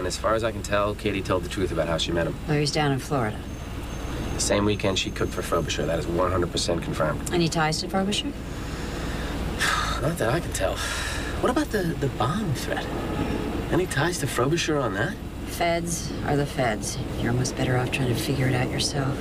and as far as I can tell, Katie told the truth about how she met him. Oh, he's down in Florida. The same weekend she cooked for Frobisher. That is 100% confirmed. Any ties to Frobisher? Not that I can tell. What about the bomb threat? Any ties to Frobisher on that? Feds are the feds. You're almost better off trying to figure it out yourself.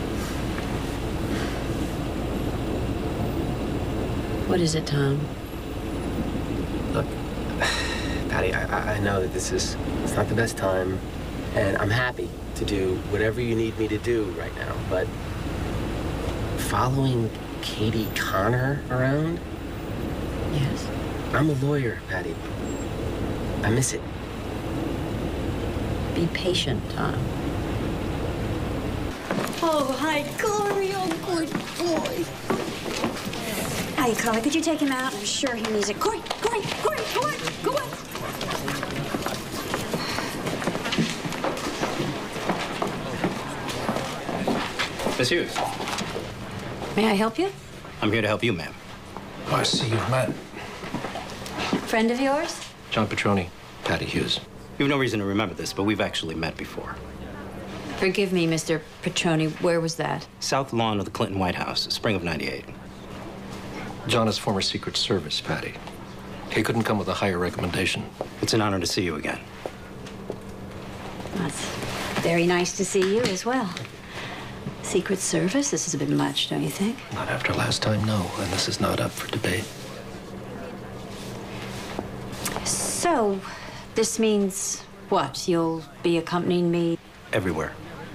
What is it, Tom? Look, Patty, I know that it's not the best time, and I'm happy to do whatever you need me to do right now, but following Katie Connor around? Yes. I'm a lawyer, Patty. I miss it. Be patient, Tom. Oh, hi, Corey. Oh, good boy. Hi, Carla. Could you take him out? I'm sure he needs it. Corey, go on. Miss Hughes. May I help you? I'm here to help you, ma'am. Oh, I see you've met. Friend of yours? John Petroni, Patty Hughes. You have no reason to remember this, but we've actually met before. Forgive me, Mr. Petroni. Where was that? South lawn of the Clinton White House, spring of '98. John is former Secret Service, Patty. He couldn't come with a higher recommendation. It's an honor to see you again. That's very nice to see you as well. Secret Service? This is a bit much, don't you think? Not after last time, no. And this is not up for debate. So, this means what? You'll be accompanying me? Everywhere.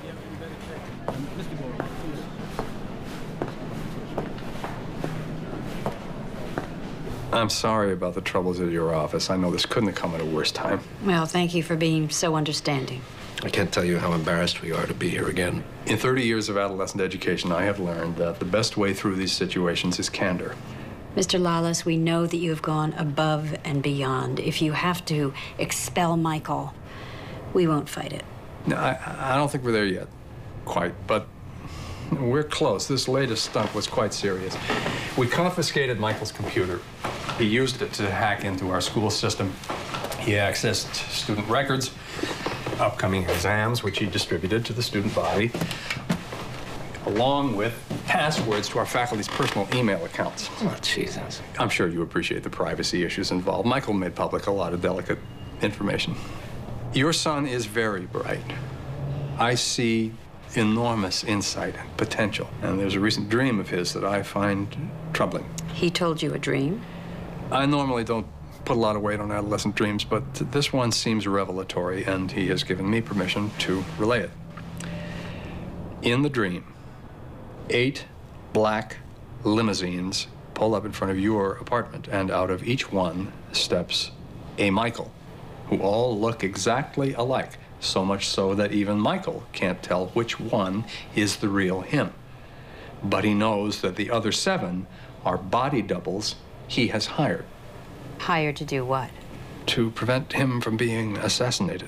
I'm sorry about the troubles at your office. I know this couldn't have come at a worse time. Well, thank you for being so understanding. I can't tell you how embarrassed we are to be here again. In 30 years of adolescent education, I have learned that the best way through these situations is candor. Mr. Lawless, we know that you have gone above and beyond. If you have to expel Michael, we won't fight it. No, I don't think we're there yet, quite, but we're close. This latest stunt was quite serious. We confiscated Michael's computer. He used it to hack into our school system. He accessed student records, upcoming exams, which he distributed to the student body, along with passwords to our faculty's personal email accounts. Oh, Jesus. I'm sure you appreciate the privacy issues involved. Michael made public a lot of delicate information. Your son is very bright. I see enormous insight and potential. And there's a recent dream of his that I find troubling. He told you a dream? I normally don't put a lot of weight on adolescent dreams, but this one seems revelatory, and he has given me permission to relay it. In the dream, 8 black limousines pull up in front of your apartment, and out of each one steps a Michael, who all look exactly alike, so much so that even Michael can't tell which one is the real him. But he knows that the other 7 are body doubles he has hired. Hired to do what? To prevent him from being assassinated.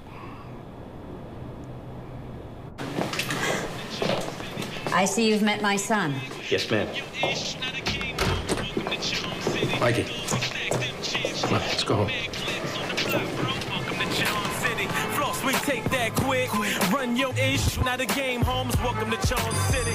I see you've met my son. Yes, ma'am. Mikey. Come on, let's go home. We take that quick, run your ish, not a game, Holmes, welcome to Charles City.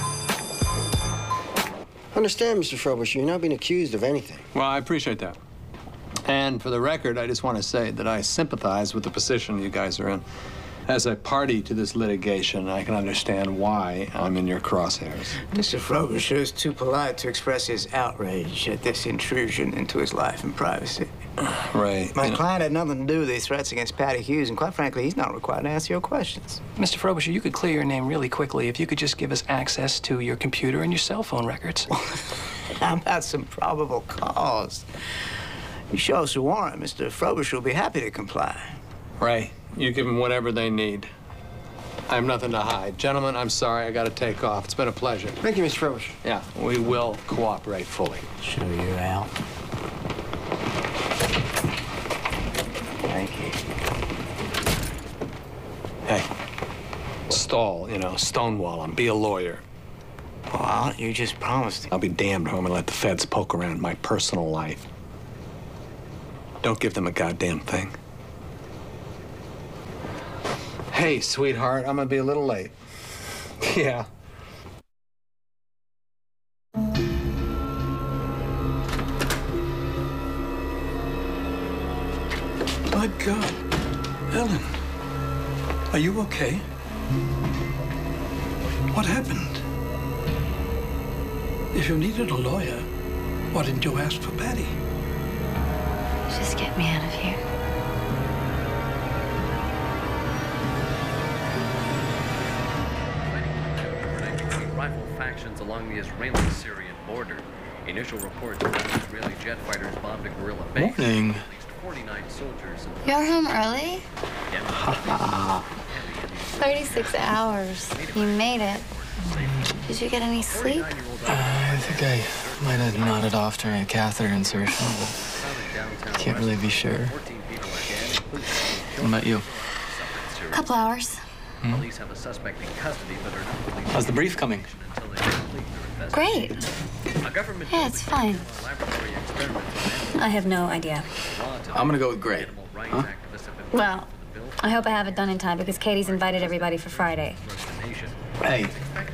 Understand, Mr. Frobisher, you're not being accused of anything. Well, I appreciate that. And for the record, I just want to say that I sympathize with the position you guys are in. As a party to this litigation, I can understand why I'm in your crosshairs. Mr. Frobisher is too polite to express his outrage at this intrusion into his life and privacy. Right. My client had nothing to do with these threats against Patty Hughes, and quite frankly, he's not required to answer your questions. Mr. Frobisher, you could clear your name really quickly if you could just give us access to your computer and your cell phone records. How about some probable cause? You show us a warrant, Mr. Frobisher will be happy to comply. Right. You give them whatever they need. I have nothing to hide. Gentlemen, I'm sorry, I gotta take off. It's been a pleasure. Thank you, Mr. Frobisher. Yeah, we will cooperate fully. Show you out. Thank you. Hey, stall, stonewall him, be a lawyer. Well, you just promised. I'll be damned home and let the feds poke around my personal life. Don't give them a goddamn thing. Hey, sweetheart, I'm gonna be a little late. Yeah. My God. Ellen, are you okay? What happened? If you needed a lawyer, why didn't you ask for Patty? Just get me out of here. Rival factions along the Israeli-Syrian border. Initial reports that Israeli jet fighters bombed a guerrilla base. Morning. At least 49 soldiers. You're home early? 36 hours. You made it. Did you get any sleep? I think I might have nodded off during a catheter insertion, but can't really be sure. What about you? A couple hours. Police have a suspect in custody, but are not releasing. How's the brief coming? Until they complete their investigation. Great. A government Yeah, it's fine. laboratory experiment. I have no idea. I'm gonna go with great. Huh? Well, I hope I have it done in time because Katie's invited everybody for Friday. Hey.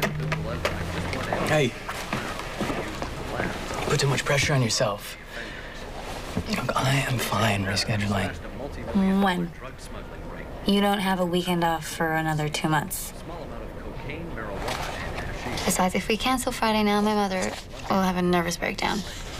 Hey. You put too much pressure on yourself. Look, I am fine rescheduling. When? You don't have a weekend off for another 2 months. Besides, if we cancel Friday now, my mother will have a nervous breakdown.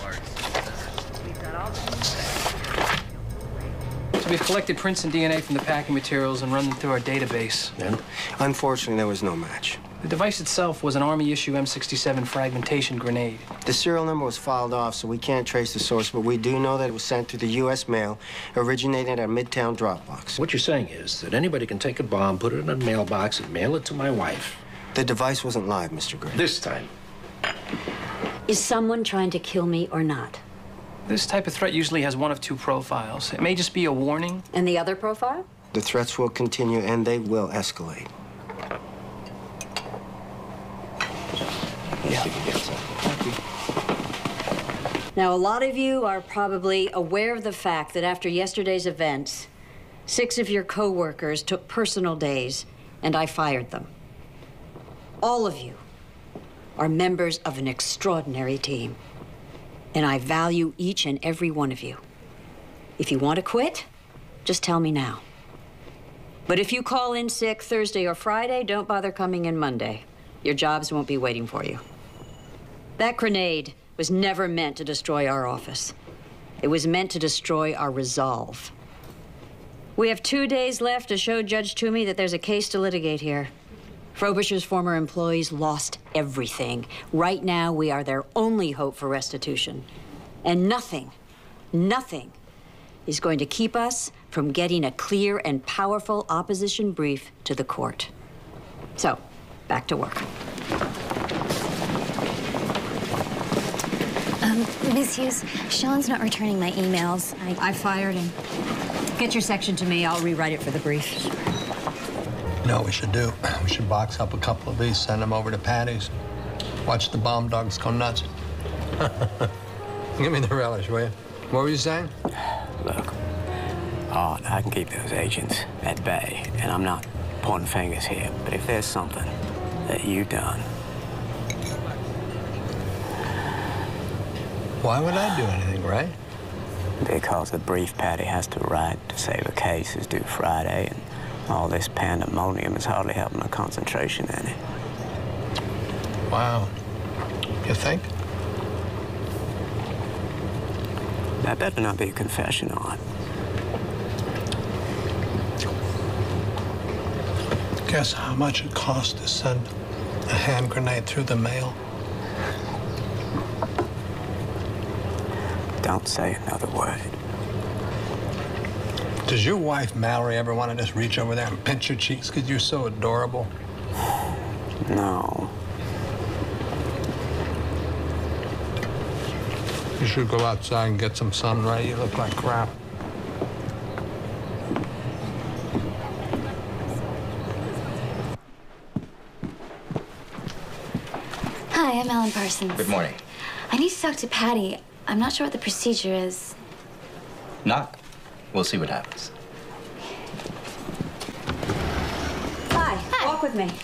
So we've collected prints and DNA from the packing materials and run them through our database. And unfortunately, there was no match. The device itself was an Army-issue M67 fragmentation grenade. The serial number was filed off, so we can't trace the source, but we do know that it was sent through the U.S. mail, originating at a Midtown drop box. What you're saying is that anybody can take a bomb, put it in a mailbox, and mail it to my wife. The device wasn't live, Mr. Gray. This time. Is someone trying to kill me or not? This type of threat usually has one of two profiles. It may just be a warning. And the other profile? The threats will continue, and they will escalate. Now, a lot of you are probably aware of the fact that after yesterday's events, 6 of your co-workers took personal days, and I fired them. All of you are members of an extraordinary team, and I value each and every one of you. If you want to quit, just tell me now. But if you call in sick Thursday or Friday, don't bother coming in Monday. Your jobs won't be waiting for you. That grenade was never meant to destroy our office. It was meant to destroy our resolve. We have 2 days left to show Judge Toomey that there's a case to litigate here. Frobisher's former employees lost everything. Right now, we are their only hope for restitution. And nothing is going to keep us from getting a clear and powerful opposition brief to the court. So, back to work. Miss Hughes, Sean's not returning my emails. I fired him. Get your section to me. I'll rewrite it for the brief. You know what we should do? We should box up a couple of these, send them over to Patty's. Watch the bomb dogs go nuts. Give me the relish, will you? What were you saying? Look, I can keep those agents at bay, and I'm not pointing fingers here, but if there's something that you've done... Why would I do anything, Ray? Because the brief Patty has to write to save a case is due Friday, and all this pandemonium is hardly helping her concentration any. Wow. You think? That better not be a confession on. Guess how much it costs to send a hand grenade through the mail? Don't say another word. Does your wife, Mallory, ever want to just reach over there and pinch your cheeks because you're so adorable? No. You should go outside and get some sun, Ray. You look like crap. Hi, I'm Ellen Parsons. Good morning. I need to talk to Patty. I'm not sure what the procedure is. Knock. We'll see what happens. with me.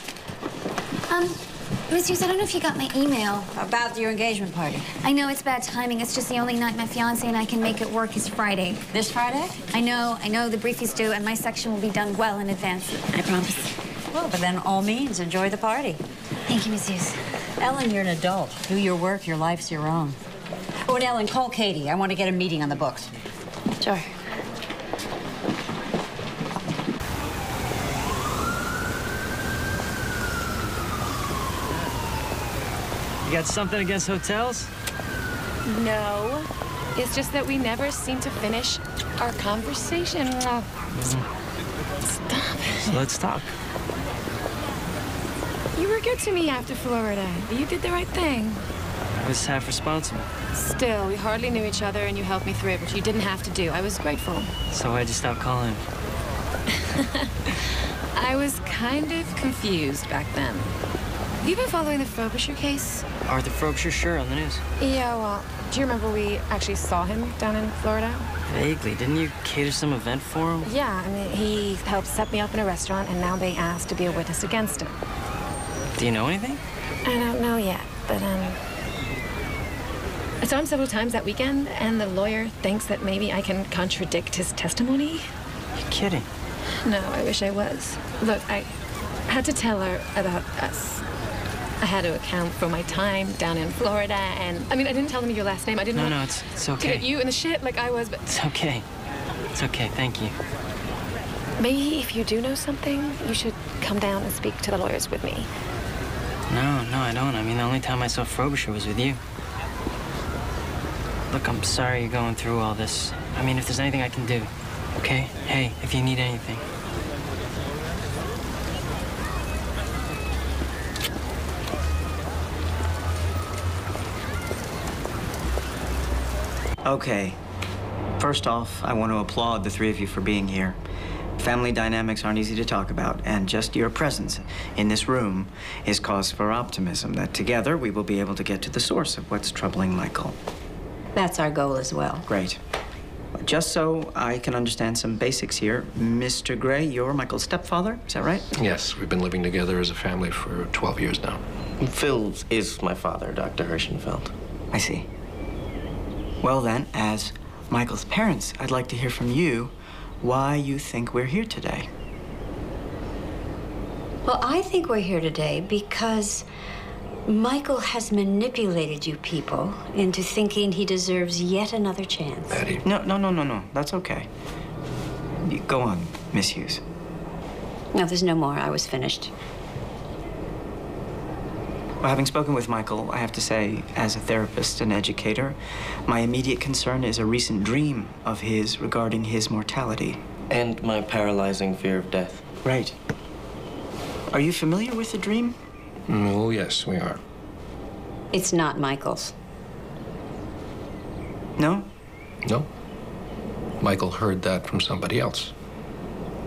Miss Hughes, I don't know if you got my email. About your engagement party. I know it's bad timing. It's just the only night my fiancé and I can make it work is Friday. This Friday? I know the brief is due, and my section will be done well in advance. I promise. Well, but then all means, enjoy the party. Thank you, Miss Hughes. Ellen, you're an adult. Do your work, your life's your own. Oh, and Ellen, call Katie. I want to get a meeting on the books. Sure. You got something against hotels? No. It's just that we never seem to finish our conversation. Stop it. So let's talk. You were good to me after Florida. You did the right thing. I was half responsible. Still, we hardly knew each other and you helped me through it, which you didn't have to do. I was grateful. So why'd you stop calling? I was kind of confused back then. Have you been following the Frobisher case? Arthur Frobisher, sure, on the news. Yeah, well, do you remember we actually saw him down in Florida? Vaguely. Didn't you cater some event for him? Yeah, I mean, he helped set me up in a restaurant, and now they asked to be a witness against him. Do you know anything? I don't know yet, but, I saw him several times that weekend, and the lawyer thinks that maybe I can contradict his testimony. You're kidding. No, I wish I was. Look, I had to tell her about us. I had to account for my time down in Florida, and I mean, I didn't tell them your last name. I didn't want it's okay. to get you in the shit like I was, but It's okay. It's okay, thank you. maybe if you do know something, you should come down and speak to the lawyers with me. No, I don't. I mean, the only time I saw Frobisher was with you. Look, I'm sorry you're going through all this. I mean, if there's anything I can do, okay? Hey, if you need anything. Okay. First off, I want to applaud the three of you for being here. Family dynamics aren't easy to talk about, and just your presence in this room is cause for optimism that together we will be able to get to the source of what's troubling Michael. That's our goal as well. Great. Just so I can understand some basics here, Mr. Gray, you're Michael's stepfather, is that right? Yes, we've been living together as a family for 12 years now. Phil is my father, Dr. Hirschenfeld. I see. Well then, as Michael's parents, I'd like to hear from you why you think we're here today. Well, I think we're here today because Michael has manipulated you people into thinking he deserves yet another chance. Patty. No. That's okay. Go on, Miss Hughes. No, there's no more. I was finished. Well, having spoken with Michael, I have to say, as a therapist and educator, my immediate concern is a recent dream of his regarding his mortality. And my paralyzing fear of death. Right. Are you familiar with the dream? Oh, yes, we are. It's not Michael's. No? No. Michael heard that from somebody else.